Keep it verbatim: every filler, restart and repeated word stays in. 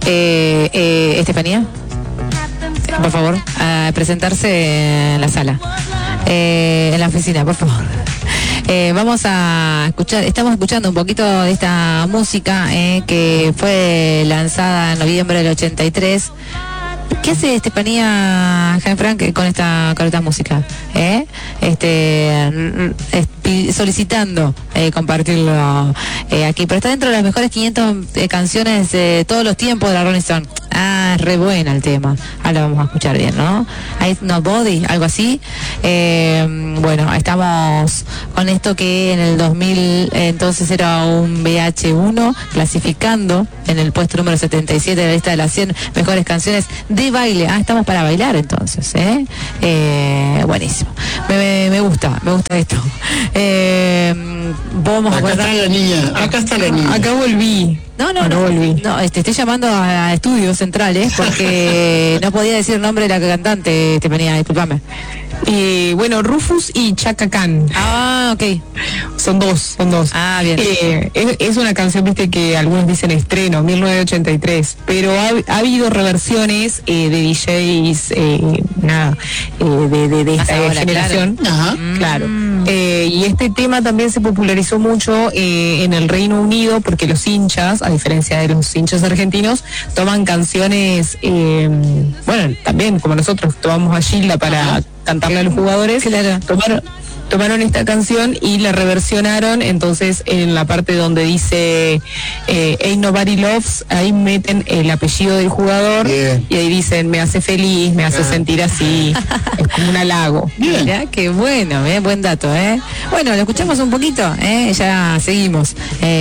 Eh, eh, Estefanía, por favor, a presentarse en la sala, eh, en la oficina, por favor. Eh, vamos a escuchar, estamos escuchando un poquito de esta música eh, que fue lanzada en noviembre del ochenta y tres. ¿Qué hace Estefanía Jean-Frank con esta, con esta música? ¿Eh? Este, es, solicitando eh, compartirlo eh, aquí, pero está dentro de las mejores quinientas eh, canciones de todos los tiempos de la Rolling Stone. Ah, es re buena el tema. Ahora vamos a escuchar bien, ¿no? Ain't Nobody, algo así. Eh, bueno, estamos con esto que en el dos mil entonces era un V H uno, clasificando en el puesto número setenta y siete de la lista de las cien mejores canciones de baile. Ah, estamos para bailar entonces, ¿eh? eh buenísimo. Me, me, me gusta, me gusta esto. Eh, vamos acá a guardar... está la niña, acá está la niña. Acá volví. No, no, no, no, este, estoy llamando a estudios centrales porque no podía decir el nombre de la cantante, Estefanía, discúlpame. Eh, bueno, Rufus y Chaka Khan. Ah, ok. Son dos, son dos. Ah, bien. Eh, es, es una canción, viste, que algunos dicen estreno, mil novecientos ochenta y tres, pero ha, ha habido reversiones eh, de D Js, eh, nada, eh, de, de, de esta ahora, generación. Claro. Ajá. Claro. Eh, y este tema también se popularizó mucho eh, en el Reino Unido porque los hinchas, a diferencia de los hinchas argentinos, toman canciones, eh, bueno, también como nosotros tomamos a Gilda para Ajá. cantarle a los jugadores, claro. tomaron, tomaron esta canción y la reversionaron, entonces en la parte donde dice eh, Ain't Nobody Loves, ahí meten el apellido del jugador Bien. Y ahí dicen me hace feliz, me hace ah. sentir así, es como un halago. Bien. Mirá, qué bueno, eh, buen dato, ¿eh? Bueno, lo escuchamos un poquito, ¿eh? Ya seguimos. Eh,